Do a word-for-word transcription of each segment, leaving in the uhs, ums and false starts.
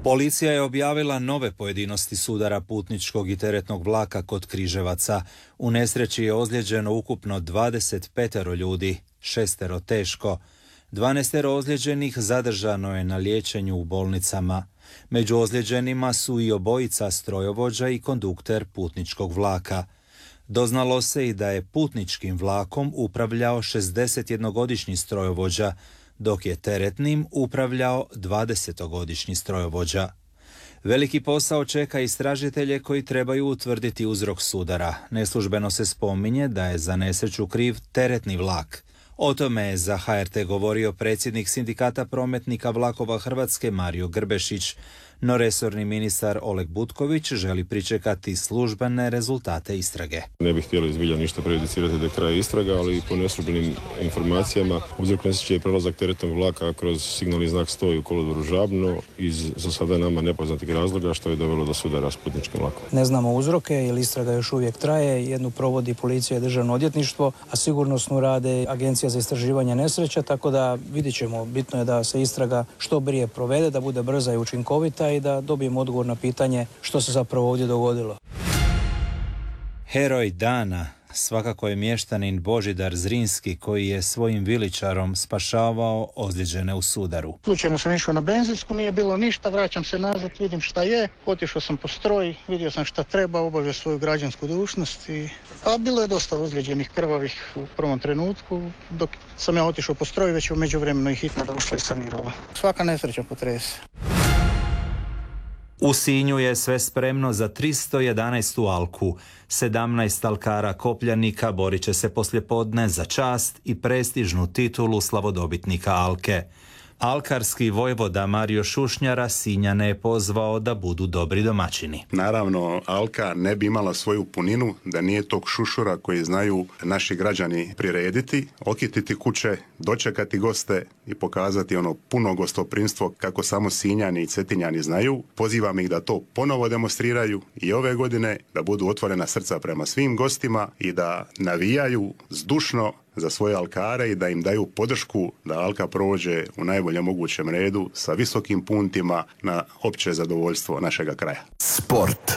Policija je objavila nove pojedinosti sudara putničkog i teretnog vlaka kod Križevaca. U nesreći je ozlijeđeno ukupno dvadeset pet ljudi, šestero teško. dvanaestero ozlijeđenih zadržano je na liječenju u bolnicama. Među ozlijeđenima su i obojica strojovođa i kondukter putničkog vlaka. Doznalo se i da je putničkim vlakom upravljao šezdesetjednogodišnji strojovođa, dok je teretnim upravljao dvadesetogodišnji strojovođa. Veliki posao čeka istražitelje koji trebaju utvrditi uzrok sudara. Neslužbeno se spominje da je za nesreću kriv teretni vlak. O tome je za H R T govorio predsjednik Sindikata prometnika vlakova Hrvatske Mario Grbešić, no resorni ministar Oleg Butković želi pričekati službene rezultate istrage. Ne bih htjeli zbilja ništa prejudicirati do kraja istraga, ali po neslužbenim informacijama uzrok nesreće je prelazak teretnog vlaka kroz signalni znak sto u kolodvoru Žabno iz za sada nama nepoznatih razloga što je dovelo do sudara s putničkim vlakom. Ne znamo uzroke jer istraga još uvijek traje, jednu provodi policija i državno odvjetništvo, a sigurnosnu rade Agencija za istraživanje nesreća, tako da vidjet ćemo. Bitno je da se istraga što prije provede, da bude brza i učinkovita i da dobijemo odgovor na pitanje što se zapravo ovdje dogodilo. Heroj dana svakako je mještanin Božidar Zrinski koji je svojim viličarom spašavao ozlijeđene u sudaru. Slučajno sam išao na benzinsku, nije bilo ništa, vraćam se nazad, vidim šta je, otišao sam po stroj, vidio sam šta treba, obavio svoju građansku dužnost i... A bilo je dosta ozlijeđenih krvavih u prvom trenutku, dok sam ja otišao po stroj, već u međuvremenu i hitno došla i sanirala. Svaka nesreća potrese. U Sinju je sve spremno za tristo jedanaestu alku. sedamnaest alkara kopljanika borit će se poslijepodne za čast i prestižnu titulu slavodobitnika alke. Alkarski vojvoda Mario Šušnjara Sinjane je pozvao da budu dobri domaćini. Naravno, alka ne bi imala svoju puninu da nije tog šušura koji znaju naši građani prirediti, okititi kuće, dočekati goste i pokazati ono puno gostoprimstvo kako samo Sinjani i Cetinjani znaju. Pozivam ih da to ponovo demonstriraju i ove godine, da budu otvorena srca prema svim gostima i da navijaju zdušno za svoje alkare i da im daju podršku da alka prođe u najboljem mogućem redu sa visokim puntima na opće zadovoljstvo našega kraja. Sport.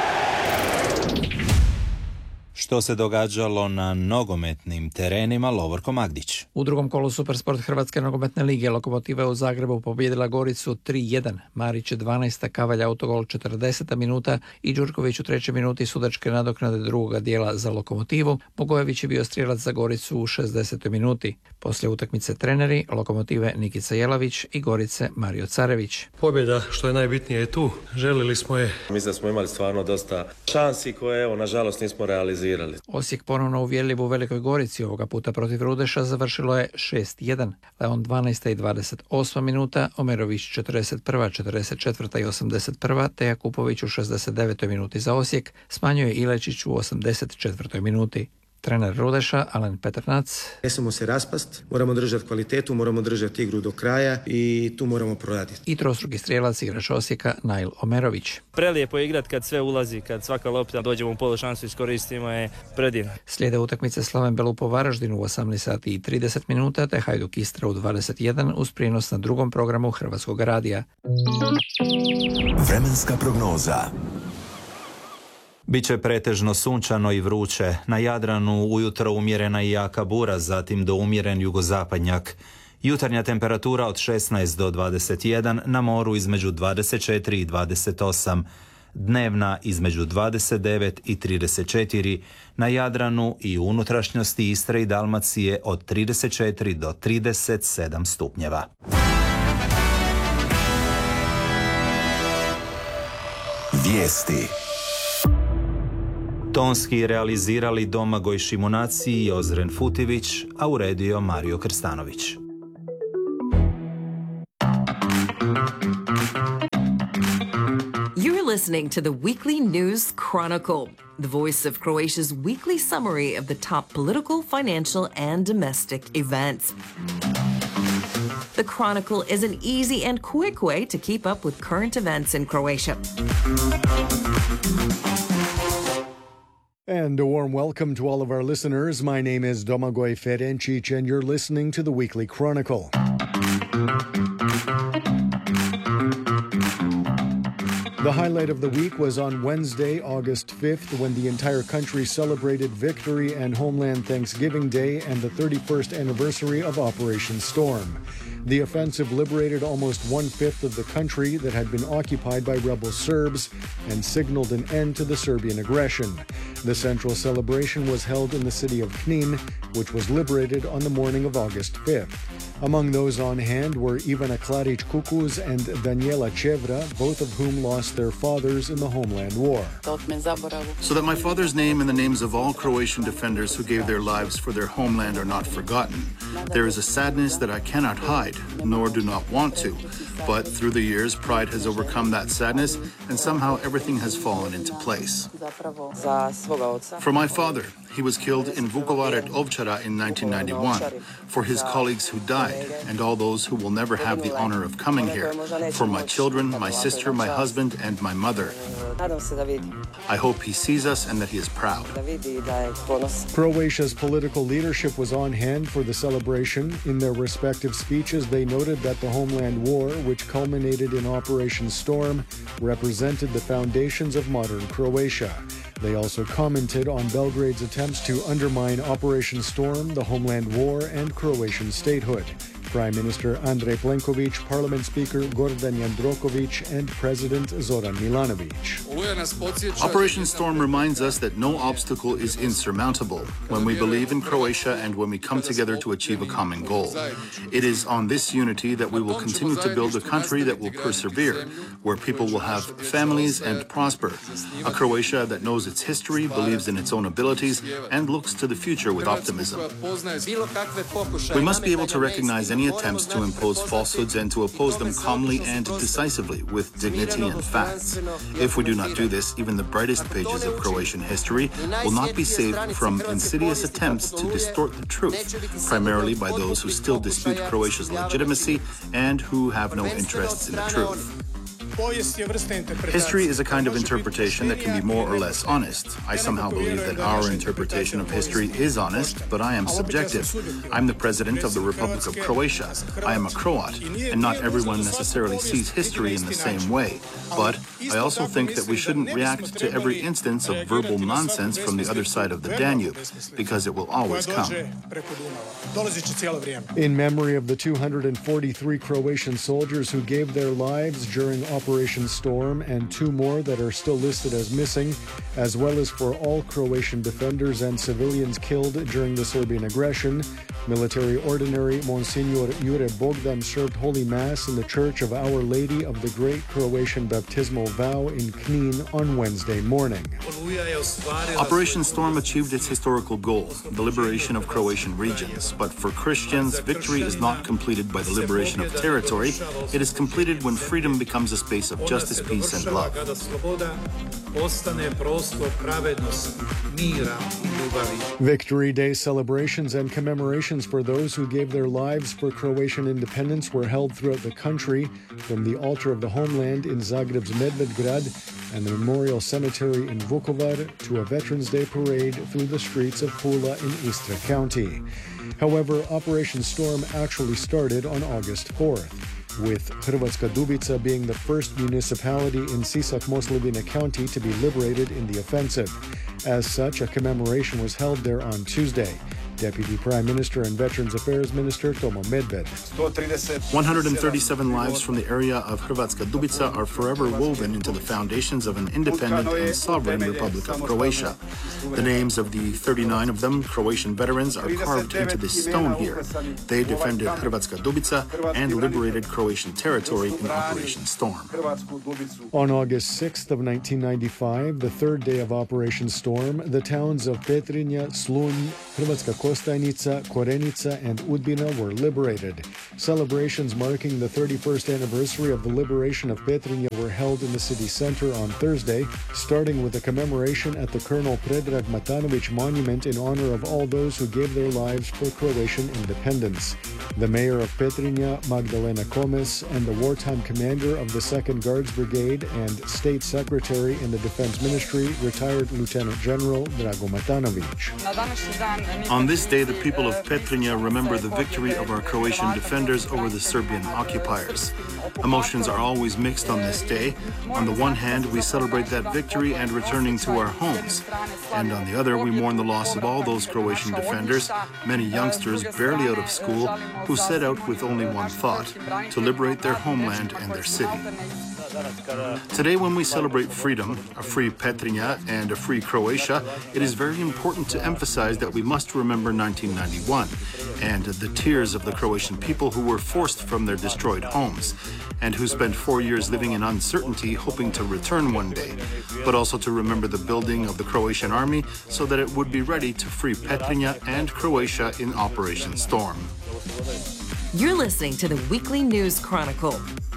Što se događalo na nogometnim terenima, Lovorko Magdić. U drugom kolu Supersport Hrvatske nogometne lige Lokomotiva je u Zagrebu pobijedila Goricu tri jedan. Marić je dvanaesta, Kavalj autogol četrdeseta minuta i Đurković u trećoj minuti sudačke nadoknade drugoga dijela za Lokomotivu. Bogojević je bio strijelac za Goricu u šezdesetoj minuti. Poslije utakmice treneri Lokomotive Nikica Jelavić i Gorice Mario Carević. Pobjeda, što je najbitnije, je tu. Želili smo je. Mislim da smo imali stvarno dosta šansi koje, evo, nažalost nismo realizirali. Osijek ponovno uvjerljiv u Velikoj Gorici, ovoga puta protiv Rudeša završilo je šest jedan. Leon dvanaesta i dvadeset osma minuta, Omerović četrdeset prva, četrdeset četvrta i osamdeset prva, te Jakupović u šezdeset devetoj minuti za Osijek, smanjuje Ilečić u osamdeset četvrtoj minuti. Trener Rudeša, Alen Petrnac. Ne smijemo se raspast, moramo držati kvalitetu, moramo držati igru do kraja i tu moramo proraditi. I trostruki strijelac igrač Osijeka, Nail Omerović. Prelijepo je igrat kad sve ulazi, kad svaka lopta dođemo u polušansu, iskoristimo je predivno. Slijede utakmice Slaven Belup u Varaždinu u osamnaest sati i trideset minuta, te Hajduk Istra u dvadeset jedan uz prijenos na drugom programu Hrvatskog radija. Vremenska prognoza. Biće pretežno sunčano i vruće. Na Jadranu ujutro umjerena i jaka bura, zatim do umjeren jugozapadnjak. Jutarnja temperatura od šesnaest do dvadeset jedan, na moru između dvadeset četiri i dvadeset osam. Dnevna između dvadeset devet i trideset četiri, na Jadranu i u unutrašnjosti Istre i Dalmacije od trideset četiri do trideset sedam stupnjeva. Vijesti. Tonski realizirali Domagoj Šimunaci i Ozren Futivić, a uredio Mario Krstanović. You're listening to the Weekly News Chronicle, the voice of Croatia's weekly summary of the top political, financial, and domestic events. The Chronicle is an easy and quick way to keep up with current events in Croatia. And a warm welcome to all of our listeners. My name is Domagoj Ferencic, and you're listening to the Weekly Chronicle. The highlight of the week was on Wednesday, August fifth, when the entire country celebrated Victory and Homeland Thanksgiving Day and the thirty-first anniversary of Operation Storm. The offensive liberated almost one-fifth of the country that had been occupied by rebel Serbs and signaled an end to the Serbian aggression. The central celebration was held in the city of Knin, which was liberated on the morning of August fifth. Among those on hand were Ivana Klarić-Kukuz and Daniela Chevra, both of whom lost their fathers in the Homeland War. So that my father's name and the names of all Croatian defenders who gave their lives for their homeland are not forgotten. There is a sadness that I cannot hide, nor do not want to. But through the years, pride has overcome that sadness, and somehow everything has fallen into place. For my father, he was killed in Vukovar at Ovčara in nineteen ninety-one. For his colleagues who died, and all those who will never have the honor of coming here. For my children, my sister, my husband, and my mother. I hope he sees us and that he is proud. Croatia's political leadership was on hand for the celebration. In their respective speeches, they noted that the Homeland War, which culminated in Operation Storm, represented the foundations of modern Croatia. They also commented on Belgrade's attempts to undermine Operation Storm, the Homeland War, and Croatian statehood. Prime Minister Andrej Plenković, Parliament Speaker Gordan Jandroković, and President Zoran Milanović. Operation Storm reminds us that no obstacle is insurmountable when we believe in Croatia and when we come together to achieve a common goal. It is on this unity that we will continue to build a country that will persevere, where people will have families and prosper. A Croatia that knows its history, believes in its own abilities, and looks to the future with optimism. We must be able to recognize any attempts to impose falsehoods and to oppose them calmly and decisively with dignity and facts. If we do not do this, even the brightest pages of Croatian history will not be saved from insidious attempts to distort the truth, primarily by those who still dispute Croatia's legitimacy and who have no interests in the truth. History is a kind of interpretation that can be more or less honest. I somehow believe that our interpretation of history is honest, but I am subjective. I'm the president of the Republic of Croatia. I am a Croat, and not everyone necessarily sees history in the same way. But I also think that we shouldn't react to every instance of verbal nonsense from the other side of the Danube, because it will always come. In memory of the two hundred forty-three Croatian soldiers who gave their lives during Operation Storm and two more that are still listed as missing, as well as for all Croatian defenders and civilians killed during the Serbian aggression, Military Ordinary Monsignor Jure Bogdan served Holy Mass in the Church of Our Lady of the Great Croatian Baptismal Vow in Knin on Wednesday morning. Operation Storm achieved its historical goal, the liberation of Croatian regions. But for Christians, victory is not completed by the liberation of territory. It is completed when freedom becomes a space of justice, peace, and love. Victory Day celebrations and commemorations for those who gave their lives for Croatian independence were held throughout the country, from the altar of the homeland in Zagreb's Medvedgrad and the Memorial Cemetery in Vukovar to a Veterans Day parade through the streets of Pula in Istra County. However, Operation Storm actually started on August fourth, with Hrvatska Dubica being the first municipality in Sisak-Moslivina County to be liberated in the offensive. As such, a commemoration was held there on Tuesday. Deputy Prime Minister and Veterans Affairs Minister Tomo Medved. one hundred thirty-seven lives from the area of Hrvatska Dubica are forever woven into the foundations of an independent and sovereign Republic of Croatia. The names of the thirty-nine of them, Croatian veterans, are carved into this stone here. They defended Hrvatska Dubica and liberated Croatian territory in Operation Storm. On August sixth of nineteen ninety-five, the third day of Operation Storm, the towns of Petrinja, Slunj, Hrvatska Kostajnica, Korenica, and Udbina were liberated. Celebrations marking the thirty-first anniversary of the liberation of Petrinja were held in the city center on Thursday, starting with a commemoration at the Colonel Predrag Matanović Monument in honor of all those who gave their lives for Croatian independence. The mayor of Petrinja, Magdalena Komes, and the wartime commander of the second Guards Brigade and state secretary in the Defense Ministry, retired Lieutenant General Drago Matanović. On this day, the people of Petrinja remember the victory of our Croatian defenders over the Serbian occupiers. Emotions are always mixed on this day. On the one hand, we celebrate that victory and returning to our homes. And on the other, we mourn the loss of all those Croatian defenders, many youngsters barely out of school, who set out with only one thought, to liberate their homeland and their city. Today, when we celebrate freedom, a free Petrinja and a free Croatia, it is very important to emphasize that we must remember nineteen ninety-one and the tears of the Croatian people who were forced from their destroyed homes and who spent four years living in uncertainty, hoping to return one day, but also to remember the building of the Croatian army so that it would be ready to free Petrinja and Croatia in Operation Storm. You're listening to the Weekly News Chronicle.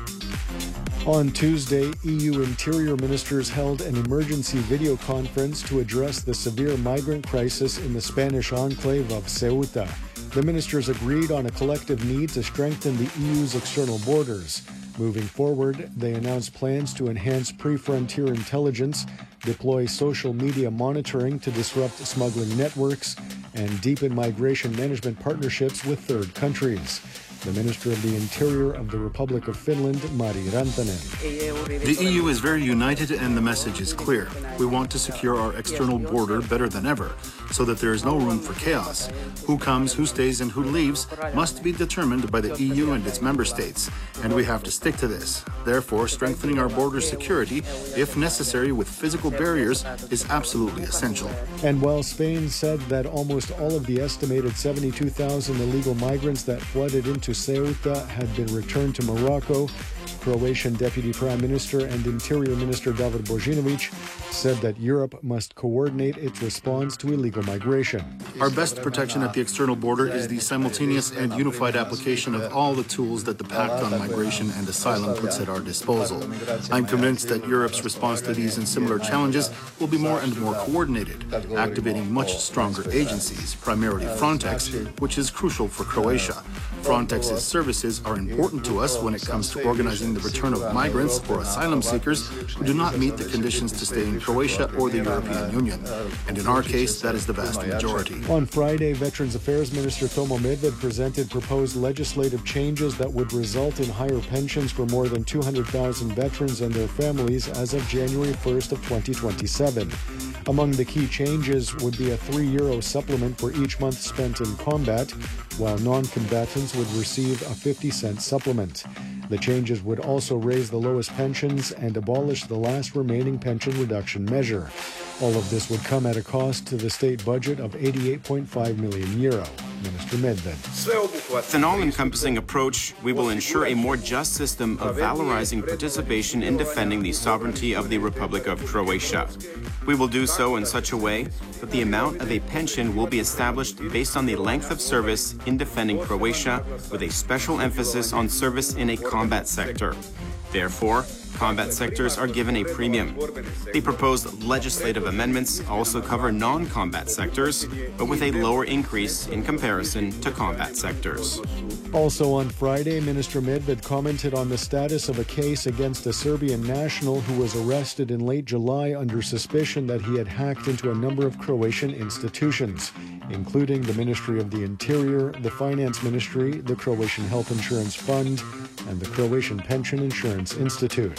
On Tuesday, E U Interior Ministers held an emergency video conference to address the severe migrant crisis in the Spanish enclave of Ceuta. The ministers agreed on a collective need to strengthen the E U's external borders. Moving forward, they announced plans to enhance pre-frontier intelligence, deploy social media monitoring to disrupt smuggling networks, and deepen migration management partnerships with third countries. The Minister of the Interior of the Republic of Finland, Mari Rantanen. The E U is very united and the message is clear. We want to secure our external border better than ever, so that there is no room for chaos. Who comes, who stays, and who leaves must be determined by the E U and its member states, and we have to stick to this. Therefore, strengthening our border security, if necessary with physical barriers, is absolutely essential. And while Spain said that almost all of the estimated seventy-two thousand illegal migrants that flooded into Ceuta had been returned to Morocco, Croatian Deputy Prime Minister and Interior Minister Davor Božinović said that Europe must coordinate its response to illegal migration. Our best protection at the external border is the simultaneous and unified application of all the tools that the Pact on Migration and Asylum puts at our disposal. I'm convinced that Europe's response to these and similar challenges will be more and more coordinated, activating much stronger agencies, primarily Frontex, which is crucial for Croatia. Frontex's services are important to us when it comes to organizing the return of migrants or asylum seekers who do not meet the conditions to stay in Croatia or the European Union. And in our case, that is the vast majority. On Friday, Veterans Affairs Minister Tomo Medved presented proposed legislative changes that would result in higher pensions for more than two hundred thousand veterans and their families as of January first of twenty twenty-seven. Among the key changes would be a three euro supplement for each month spent in combat, while non-combatants would receive a fifty cent supplement. The changes would also raise the lowest pensions and abolish the last remaining pension reduction measure. All of this would come at a cost to the state budget of eighty-eight point five million euro. Minister Medved. With an all-encompassing approach, we will ensure a more just system of valorizing participation in defending the sovereignty of the Republic of Croatia. We will do so in such a way that the amount of a pension will be established based on the length of service in defending Croatia, with a special emphasis on service in a combat sector. Therefore, combat sectors are given a premium. The proposed legislative amendments also cover non-combat sectors, but with a lower increase in comparison to combat sectors. Also on Friday, Minister Medved commented on the status of a case against a Serbian national who was arrested in late July under suspicion that he had hacked into a number of Croatian institutions, including the Ministry of the Interior, the Finance Ministry, the Croatian Health Insurance Fund, and the Croatian Pension Insurance Institute.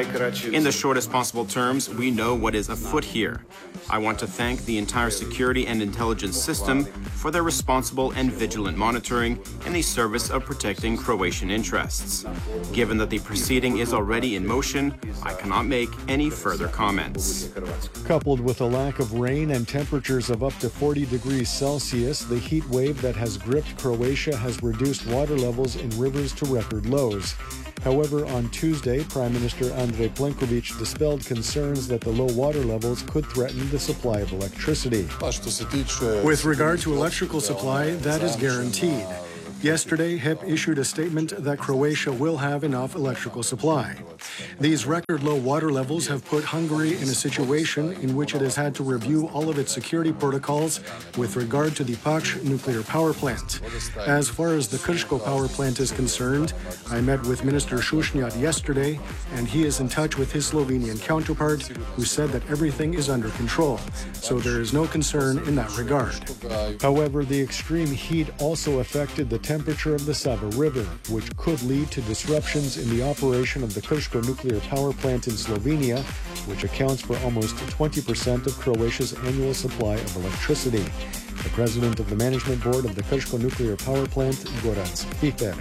In the shortest possible terms, we know what is afoot here. I want to thank the entire security and intelligence system for their responsible and vigilant monitoring in the service of protecting Croatian interests. Given that the proceeding is already in motion, I cannot make any further comments. Coupled with a lack of rain and temperatures of up to forty degrees Celsius, the heat wave that has gripped Croatia has reduced water levels in rivers to record lows. However, on Tuesday, Prime Minister Andrej Plenković dispelled concerns that the low water levels could threaten the supply of electricity. With regard to electrical supply, that is guaranteed. Yesterday, H E P issued a statement that Croatia will have enough electrical supply. These record-low water levels have put Hungary in a situation in which it has had to review all of its security protocols with regard to the Paks nuclear power plant. As far as the Krško power plant is concerned, I met with Minister Šušnjak yesterday, and he is in touch with his Slovenian counterpart, who said that everything is under control, so there is no concern in that regard. However, the extreme heat also affected the temperature of the Sava River, which could lead to disruptions in the operation of the Krško nuclear power plant in Slovenia, which accounts for almost twenty percent of Croatia's annual supply of electricity. The president of the management board of the Krško nuclear power plant, Goran Piper.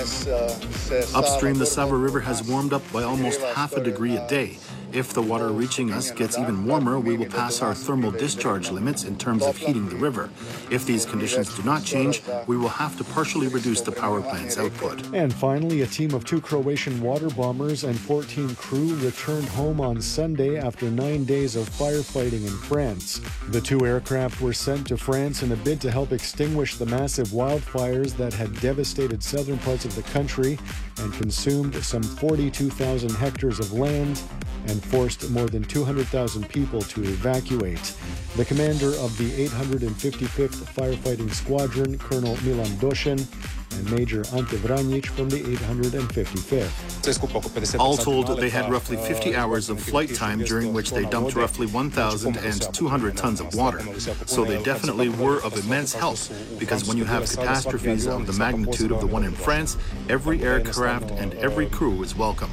Upstream, the Sava River has warmed up by almost half a degree a day. If the water reaching us gets even warmer, we will pass our thermal discharge limits in terms of heating the river. If these conditions do not change, we will have to partially reduce the power plant's output. And finally, a team of two Croatian water bombers and fourteen crew returned home on Sunday after nine days of firefighting in France. The two aircraft were sent to France in a bid to help extinguish the massive wildfires that had devastated southern parts of the country and consumed some forty-two thousand hectares of land and forced more than two hundred thousand people to evacuate. The commander of the eight hundred fifty-fifth Firefighting Squadron, Colonel Milan Doshin, and Major Ante Vranjic from the eight hundred fifty-fifth. All told, they had roughly fifty hours of flight time, during which they dumped roughly one thousand two hundred tons of water. So they definitely were of immense help, because when you have catastrophes of the magnitude of the one in France, every aircraft and every crew is welcome.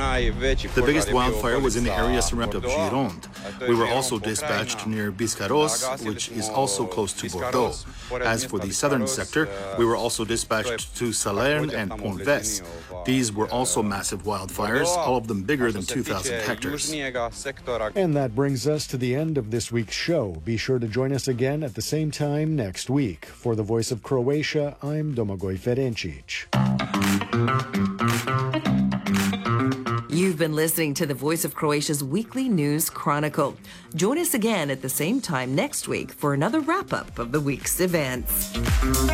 The biggest wildfire was in the area surrounding Gironde. We were also dispatched near Biscarrosse, which is also close to Bordeaux. As for the southern sector, we were also dispatched to Salerne and Pont-Vès. These were also massive wildfires, all of them bigger than two thousand hectares. And that brings us to the end of this week's show. Be sure to join us again at the same time next week. For the Voice of Croatia, I'm Domagoj Ferencic. You've been listening to the Voice of Croatia's Weekly News Chronicle. Join us again at the same time next week for another wrap-up of the week's events.